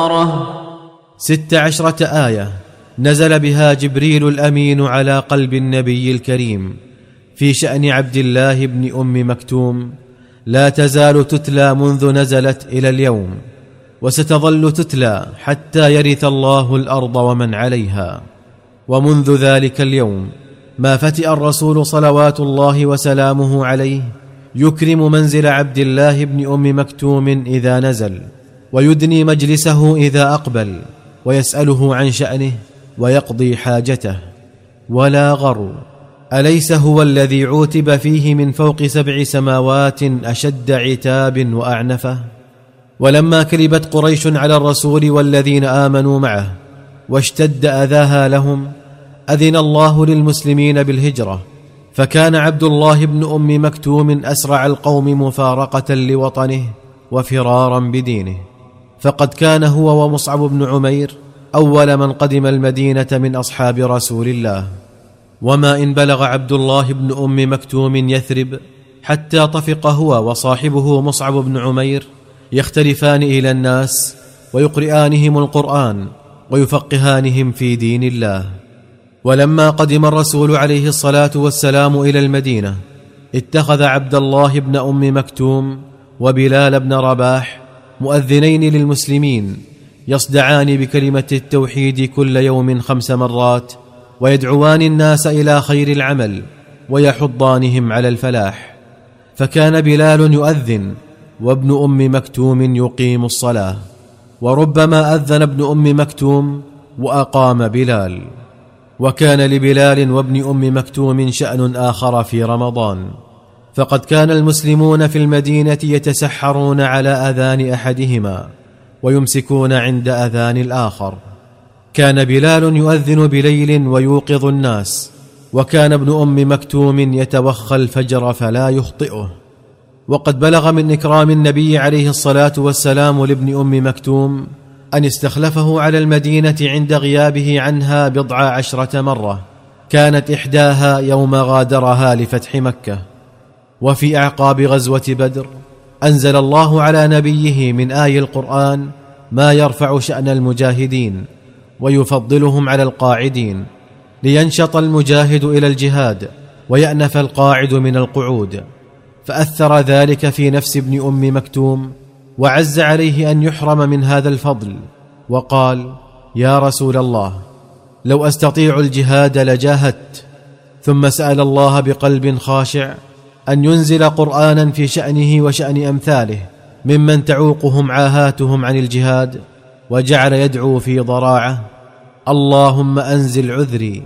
16 آية نزل بها جبريل الأمين على قلب النبي الكريم في شأن عبد الله بن أم مكتوم، لا تزال تتلى منذ نزلت إلى اليوم، وستظل تتلى حتى يرث الله الأرض ومن عليها. ومنذ ذلك اليوم ما فتئ الرسول صلوات الله وسلامه عليه يكرم منزل عبد الله بن أم مكتوم إذا نزل، ويدني مجلسه إذا أقبل، ويسأله عن شأنه ويقضي حاجته. ولا غرو، أليس هو الذي عوتب فيه من فوق 7 سماوات أشد عتاب وأعنفه؟ ولما كلبت قريش على الرسول والذين آمنوا معه واشتد أذاها لهم، أذن الله للمسلمين بالهجرة، فكان عبد الله بن أم مكتوم أسرع القوم مفارقة لوطنه وفرارا بدينه، فقد كان هو ومصعب بن عمير أول من قدم المدينة من أصحاب رسول الله. وما إن بلغ عبد الله بن أم مكتوم يثرب حتى طفق هو وصاحبه مصعب بن عمير يختلفان إلى الناس ويقرئانهم القرآن ويفقهانهم في دين الله. ولما قدم الرسول عليه الصلاة والسلام إلى المدينة اتخذ عبد الله بن أم مكتوم وبلال بن رباح مؤذنين للمسلمين يصدعان بكلمة التوحيد كل يوم 5 مرات، ويدعوان الناس إلى خير العمل ويحضانهم على الفلاح. فكان بلال يؤذن وابن أم مكتوم يقيم الصلاة، وربما أذن ابن أم مكتوم وأقام بلال. وكان لبلال وابن أم مكتوم شأن آخر في رمضان، فقد كان المسلمون في المدينة يتسحرون على أذان أحدهما ويمسكون عند أذان الآخر. كان بلال يؤذن بليل ويوقظ الناس، وكان ابن أم مكتوم يتوخى الفجر فلا يخطئه. وقد بلغ من إكرام النبي عليه الصلاة والسلام لابن أم مكتوم أن استخلفه على المدينة عند غيابه عنها 12 مرة، كانت إحداها يوم غادرها لفتح مكة. وفي أعقاب غزوة بدر أنزل الله على نبيه من آي القرآن ما يرفع شأن المجاهدين ويفضلهم على القاعدين، لينشط المجاهد إلى الجهاد ويأنف القاعد من القعود. فأثر ذلك في نفس ابن أم مكتوم، وعز عليه أن يحرم من هذا الفضل، وقال: يا رسول الله، لو أستطيع الجهاد لجاهدت. ثم سأل الله بقلب خاشع أن ينزل قرآنا في شأنه وشأن أمثاله ممن تعوقهم عاهاتهم عن الجهاد، وجعل يدعو في ضراعه: اللهم أنزل عذري،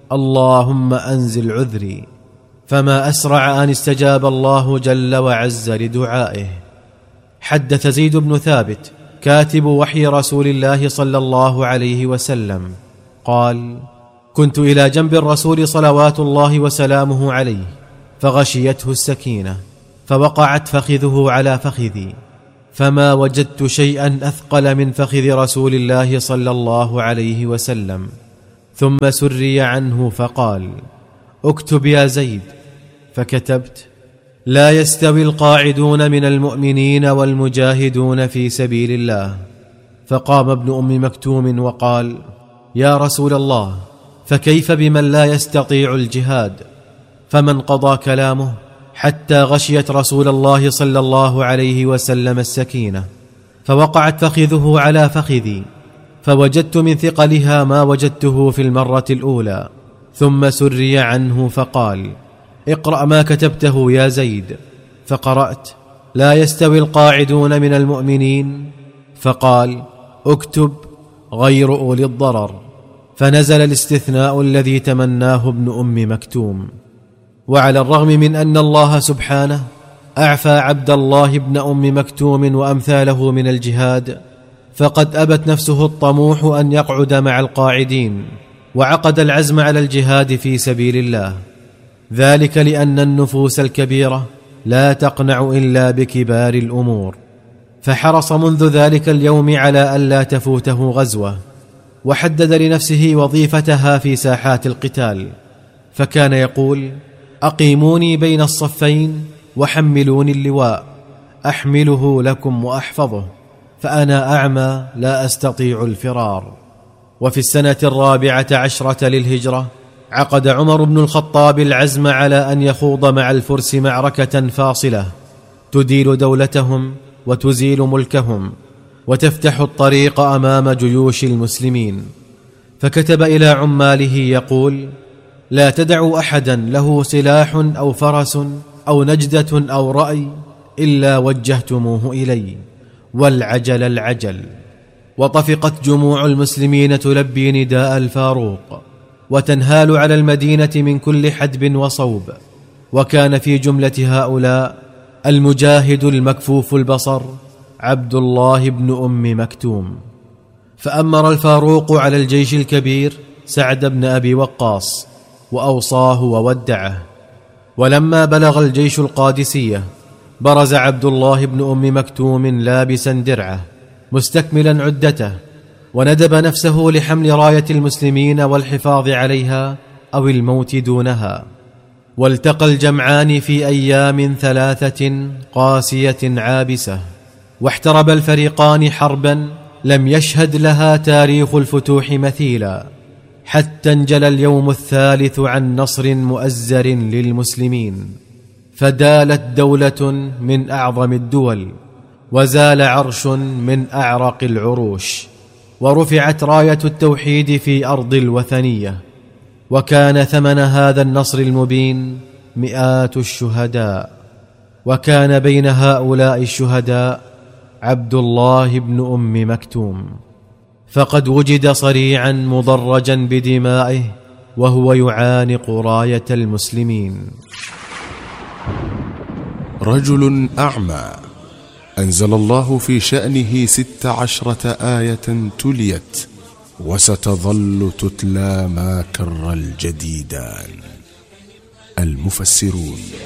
اللهم أنزل عذري. فما أسرع أن استجاب الله جل وعز لدعائه. حدث زيد بن ثابت كاتب وحي رسول الله صلى الله عليه وسلم قال: كنت إلى جنب الرسول صلوات الله وسلامه عليه، فغشيته السكينة، فوقعت فخذه على فخذي، فما وجدت شيئا أثقل من فخذ رسول الله صلى الله عليه وسلم. ثم سري عنه فقال: اكتب يا زيد. فكتبت: لا يستوي القاعدون من المؤمنين والمجاهدون في سبيل الله. فقام ابن أم مكتوم وقال: يا رسول الله، فكيف بمن لا يستطيع الجهاد؟ فمن قضى كلامه حتى غشيت رسول الله صلى الله عليه وسلم السكينة، فوقعت فخذه على فخذي، فوجدت من ثقلها ما وجدته في المرة الأولى. ثم سري عنه فقال: اقرأ ما كتبته يا زيد. فقرأت: لا يستوي القاعدون من المؤمنين. فقال: اكتب غير أولي الضرر. فنزل الاستثناء الذي تمناه ابن أم مكتوم. وعلى الرغم من أن الله سبحانه أعفى عبد الله بن أم مكتوم وأمثاله من الجهاد، فقد أبت نفسه الطموح أن يقعد مع القاعدين، وعقد العزم على الجهاد في سبيل الله، ذلك لأن النفوس الكبيرة لا تقنع إلا بكبار الأمور. فحرص منذ ذلك اليوم على ألا تفوته غزوة، وحدد لنفسه وظيفتها في ساحات القتال، فكان يقول: أقيموني بين الصفين وحملوني اللواء أحمله لكم وأحفظه، فأنا أعمى لا أستطيع الفرار. وفي السنة 14 للهجرة عقد عمر بن الخطاب العزم على أن يخوض مع الفرس معركة فاصلة تديل دولتهم وتزيل ملكهم وتفتح الطريق أمام جيوش المسلمين، فكتب إلى عماله يقول: لا تدعوا أحدا له سلاح أو فرس أو نجدة أو رأي إلا وجهتموه إلي، والعجل العجل. وطفقت جموع المسلمين تلبي نداء الفاروق وتنهال على المدينة من كل حدب وصوب، وكان في جملة هؤلاء المجاهد المكفوف البصر عبد الله بن أم مكتوم. فأمر الفاروق على الجيش الكبير سعد بن أبي وقاص وأوصاه وودعه. ولما بلغ الجيش القادسية برز عبد الله بن أم مكتوم لابسا درعه مستكملا عدته، وندب نفسه لحمل راية المسلمين والحفاظ عليها أو الموت دونها. والتقى الجمعان في أيام 3 قاسية عابسة، واحترب الفريقان حربا لم يشهد لها تاريخ الفتوح مثيلا، حتى انجلى اليوم الثالث عن نصر مؤزر للمسلمين، فدالت دولة من أعظم الدول، وزال عرش من أعرق العروش، ورفعت راية التوحيد في أرض الوثنية. وكان ثمن هذا النصر المبين مئات الشهداء، وكان بين هؤلاء الشهداء عبد الله بن أم مكتوم، فقد وجد صريعا مضرجا بدمائه وهو يعانق راية المسلمين. رجل أعمى أنزل الله في شأنه 16 آية تليت وستظل تتلى ما كر الجديدان. المفسرون.